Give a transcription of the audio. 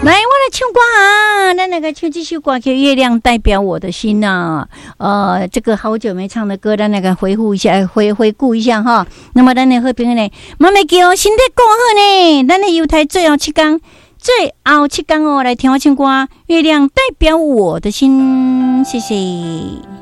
来，我来唱歌啊！咱那个唱这首歌叫《月亮代表我的心》啊。这个好久没唱的歌，咱那个回顾一下，回顾一下哈。那么咱的好朋友呢，慢慢叫身体过好呢。咱的犹太最后7天哦，来听我唱歌，《月亮代表我的心》，谢谢。